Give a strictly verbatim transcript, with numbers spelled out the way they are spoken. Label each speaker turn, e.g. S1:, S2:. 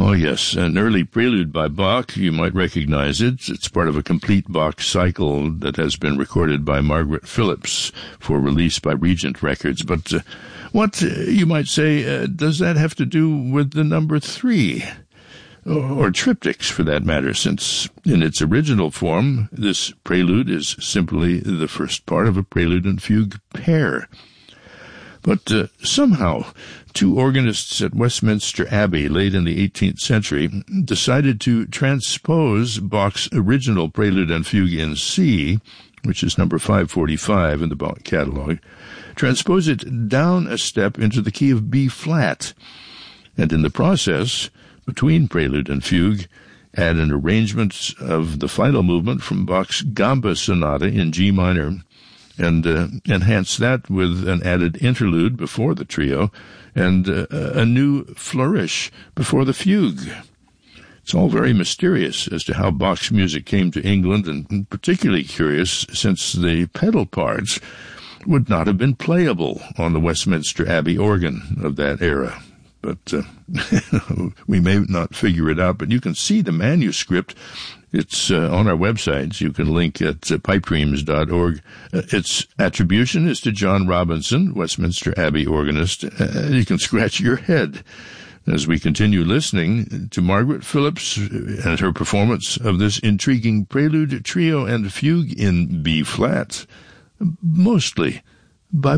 S1: Oh, yes, an early prelude by Bach. You might recognize it. It's part of a complete Bach cycle that has been recorded by Margaret Phillips for release by Regent Records. But uh, what, uh, you might say, uh, does that have to do with the number three? Or, or triptychs, for that matter, since in its original form, this prelude is simply the first part of a prelude and fugue pair. But uh, somehow, two organists at Westminster Abbey late in the eighteenth century decided to transpose Bach's original prelude and fugue in C, which is number five forty-five in the Bach catalog, transpose it down a step into the key of B-flat, and in the process, between prelude and fugue, add an arrangement of the final movement from Bach's Gamba Sonata in G minor, and uh, enhance that with an added interlude before the trio and uh, a new flourish before the fugue. It's all very mysterious as to how Bach's music came to England, and particularly curious since the pedal parts would not have been playable on the Westminster Abbey organ of that era. But uh, we may not figure it out, but you can see the manuscript. It's uh, on our websites. You can link at uh, pipe dreams dot org. Uh, its attribution is to John Robinson, Westminster Abbey organist. Uh, you can scratch your head as we continue listening to Margaret Phillips and her performance of this intriguing prelude, trio, and fugue in B-flat, mostly by